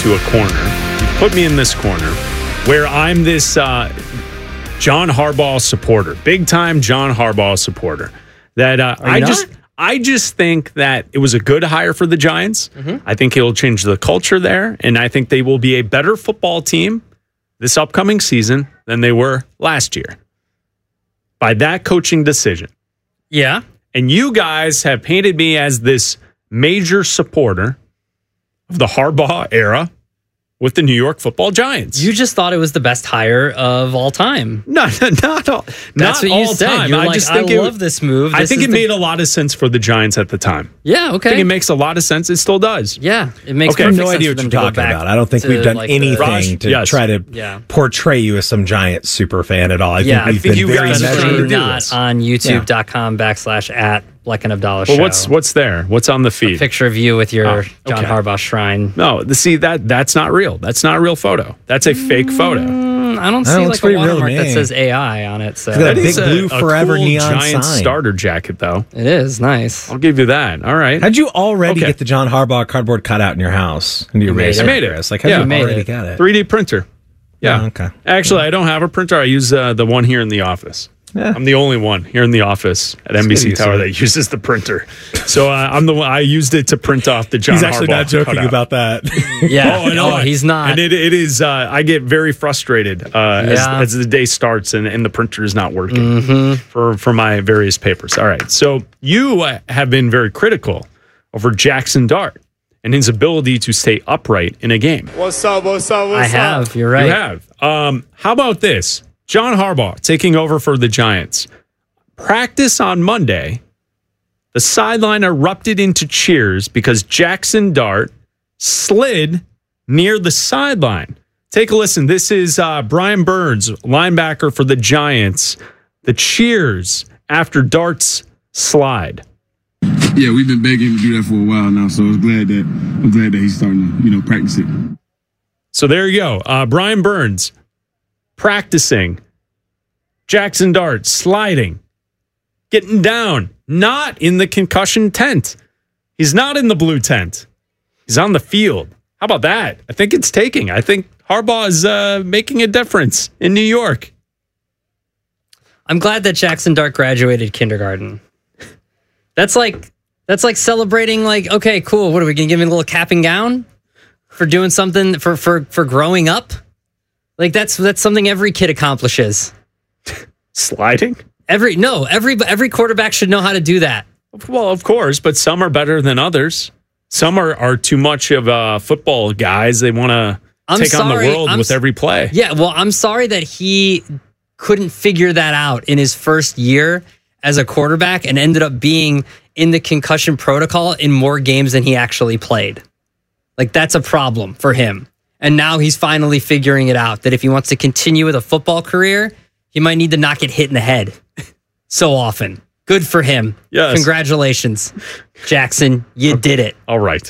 into a corner. You put me in this corner where I'm this John Harbaugh supporter, big time John Harbaugh supporter. That I just think that it was a good hire for the Giants. I think he'll change the culture there, and I think they will be a better football team this upcoming season than they were last year by that coaching decision. Yeah. And you guys have painted me as this major supporter of the Harbaugh era with the New York Football Giants. You just thought it was the best hire of all time. No, not all. That's what you said. Time. You're I like, just think I love this move. I think it made a lot of sense for the Giants at the time. Yeah, okay. I think it makes a lot of sense. It still does. Yeah, it makes I have perfect no sense idea for what them you're to go talking back about. I don't think to, we've done like, anything to try to portray you as some Giant super fan at all. I think we've been very measured. Not on youtube.com/@ Black and Abdallah Well, show. What's there? What's on the feed? A picture of you with your John Harbaugh shrine. No, see that's not real. That's not a real photo. That's a fake photo. I don't see like a watermark that says AI on it. So it's got a big blue forever cool neon Giant sign. Starter jacket, though. It is nice. I'll give you that. All right. How'd you already get the John Harbaugh cardboard cutout in your house? Into your I made it. Like, how'd you already get it? 3D printer. Yeah. Oh, okay. Actually, I don't have a printer. I use the one here in the office. Yeah. I'm the only one here in the office at NBC Tower that uses the printer. So I'm the one. I used it to print off the John Harbaugh. He's actually not joking about that. Yeah. No, he's not. And it is. I get very frustrated as the day starts and the printer is not working for my various papers. All right. So you have been very critical over Jackson Dart and his ability to stay upright in a game. What's up? I have. You're right. You have. How about this? John Harbaugh taking over for the Giants. Practice on Monday. The sideline erupted into cheers because Jackson Dart slid near the sideline. Take a listen. This is Brian Burns, linebacker for the Giants. The cheers after Dart's slide. Yeah, we've been begging him to do that for a while now, so I'm glad that he's starting to, practice it. So there you go. Brian Burns practicing. Jackson Dart sliding. Getting down. Not in the concussion tent. He's not in the blue tent. He's on the field. How about that? I think it's taking. I think Harbaugh is making a difference in New York. I'm glad that Jackson Dart graduated kindergarten. That's like celebrating, like, okay, cool. What are we going to give him a little cap and gown for doing something for growing up? Like that's something every kid accomplishes. Sliding? Every quarterback should know how to do that. Well, of course, but some are better than others. Some are too much of football guys. They want to take on the world with every play. Yeah, well, I'm sorry that he couldn't figure that out in his first year as a quarterback and ended up being in the concussion protocol in more games than he actually played. Like, that's a problem for him. And now he's finally figuring it out, that if he wants to continue with a football career, he might need to not get hit in the head so often. Good for him. Yes. Congratulations, Jackson. You did it. All right.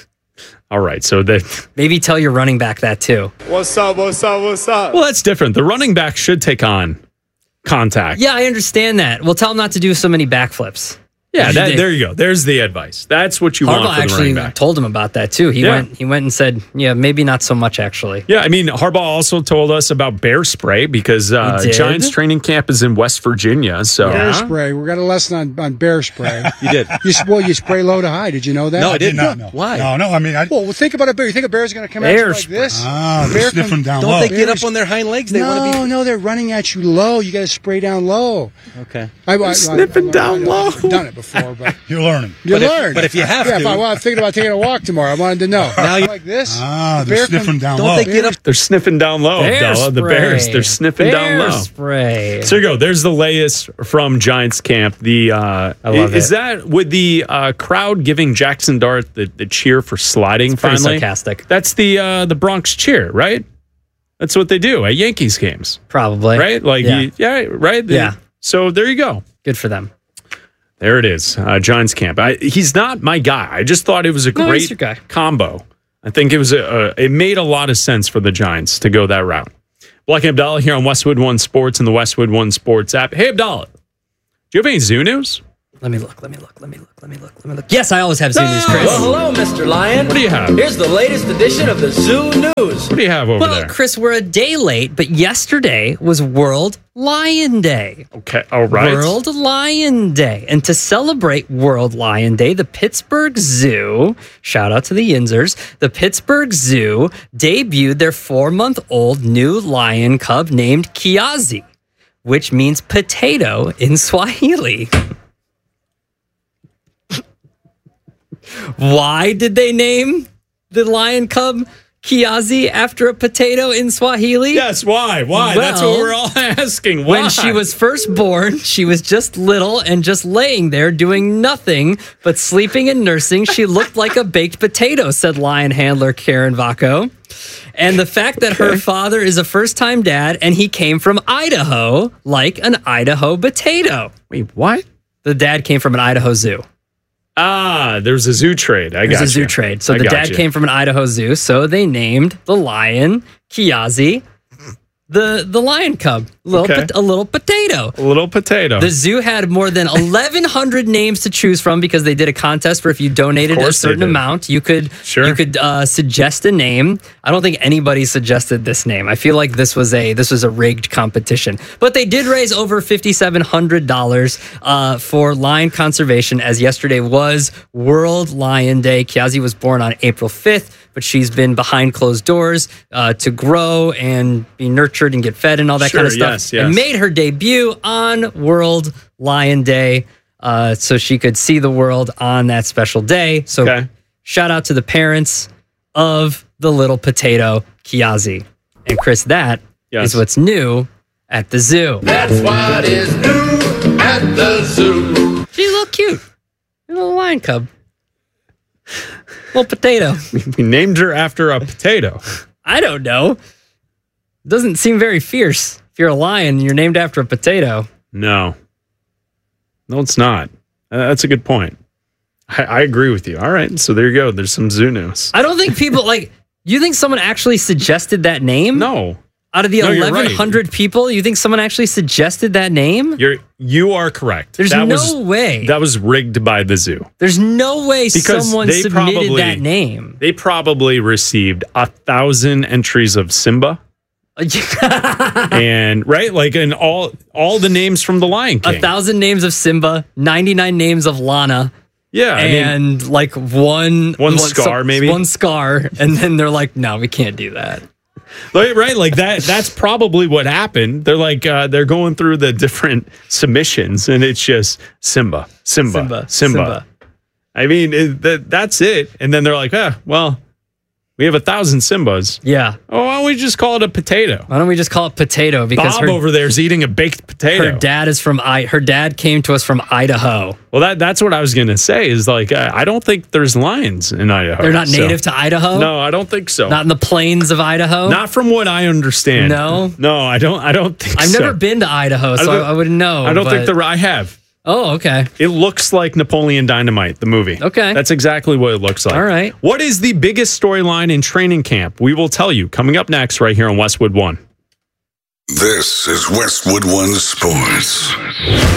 So that maybe tell your running back that too. What's up? Well, that's different. The running back should take on contact. Yeah, I understand that. Well, tell him not to do so many backflips. Yeah, there you go. There's the advice. That's what you want for the running actually back. Told him about that too. He went and said, yeah, maybe not so much actually. Yeah, I mean, Harbaugh also told us about bear spray because Giants training camp is in West Virginia. So bear spray. We got a lesson on bear spray. You did. You spray low to high. Did you know that? No, I did not. No. Why? No. I mean, well, think about a bear. You think a bear's going to come at you like this? They're sniffing down low. Don't they get up on their hind legs? They want to be. No, they're running at you low. You got to spray down low. Okay. Sniffing down low. I've done it before, but. Learning. You learn. But if you have to. I'm thinking about taking a walk tomorrow. I wanted to know. Now like this. They're sniffing down low. Don't they get up? They're sniffing down low, Abdallah. The Bears. They're sniffing down low. Spray. So there you go. There's the latest from Giants camp. I love is that with the crowd giving Jackson Dart the cheer for sliding? It's pretty finally, sarcastic. That's the Bronx cheer, right? That's what they do at Yankees games, probably. Right? Like right? Yeah. So there you go. Good for them. There it is, Giants camp. He's not my guy. I just thought it was a great combo. I think it was it made a lot of sense for the Giants to go that route. Black and Abdallah here on Westwood One Sports and the Westwood One Sports app. Hey, Abdallah, do you have any Zoo news? Let me look. Yes, I always have Zoo News, Chris. Well, hello, Mr. Lion. What do you have? Here's the latest edition of the Zoo News. What do you have over there? Well, Chris, we're a day late, but yesterday was World Lion Day. Okay, all right. World Lion Day. And to celebrate World Lion Day, the Pittsburgh Zoo, shout out to the Yinzers, the Pittsburgh Zoo debuted their 4-month-old new lion cub named Kiazi, which means potato in Swahili. Why did they name the lion cub Kiazi after a potato in Swahili? Yes, why? Well, that's what we're all asking. Why? When she was first born, she was just little and just laying there doing nothing but sleeping and nursing. She looked like a baked potato, said lion handler Karen Vaco. And the fact that her father is a first-time dad and he came from Idaho, like an Idaho potato. Wait, what? The dad came from an Idaho zoo. There's a zoo trade. There's a zoo trade. So the dad came from an Idaho zoo, so they named the lion Kiazi, the lion cub, a little potato. A little potato. The zoo had more than 1,100 names to choose from because they did a contest where if you donated a certain amount, you could suggest a name. I don't think anybody suggested this name. I feel like this was a rigged competition. But they did raise over $5,700 for lion conservation, as yesterday was World Lion Day. Kiazi was born on April 5th. But she's been behind closed doors to grow and be nurtured and get fed and all that kind of stuff. Yes. And made her debut on World Lion Day so she could see the world on that special day. So shout out to the parents of the little potato, Kiazi. And Chris, that is what's new at the zoo. That's what is new at the zoo. She's a little cute. A little lion cub. Little potato. We named her after a potato. I don't know. Doesn't seem very fierce. If you're a lion and you're named after a potato. No, it's not. That's a good point. I agree with you. All right. So there you go. There's some zoo news. I don't think people you think someone actually suggested that name? No. Out of the 1,100 people, you think someone actually suggested that name? You are correct. There's no way. That was rigged by the zoo. There's no way someone submitted that name. They probably received 1,000 entries of Simba. And and all the names from the Lion King. 1,000 names of Simba, 99 names of Lana. Yeah, and one Scar, maybe one Scar, and then they're like, no, we can't do that. Right, like that. That's probably what happened. They're like they're going through the different submissions, and it's just Simba. I mean, that's it. And then they're like, well, we have 1,000 Simbas. Yeah. Oh, why don't we just call it a potato? Why don't we just call it potato? Because Bob over there is eating a baked potato. Her dad came to us from Idaho. Well, that's what I was going to say is I don't think there's lions in Idaho. They're not native to Idaho? No, I don't think so. Not in the plains of Idaho? Not from what I understand. No? No, I don't think I've never been to Idaho, so I wouldn't know. I don't think I have. Oh, okay. It looks like Napoleon Dynamite, the movie. Okay. That's exactly what it looks like. All right. What is the biggest storyline in training camp? We will tell you coming up next right here on Westwood One. This is Westwood One Sports.